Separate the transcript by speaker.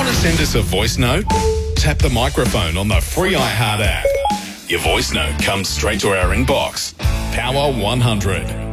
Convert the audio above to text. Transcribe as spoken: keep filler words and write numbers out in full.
Speaker 1: to send us a voice note? Tap the microphone on the free iHeart app. Your voice note comes straight to our inbox. Power one hundred.